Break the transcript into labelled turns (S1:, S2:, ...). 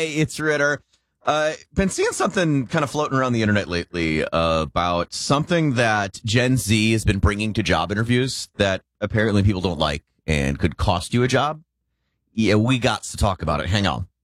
S1: Hey, it's Ritter. Been seeing something kind of floating around the internet lately about something that Gen Z has been bringing to job interviews that apparently people don't like and could cost you a job. Yeah, we got to talk about it. Hang on.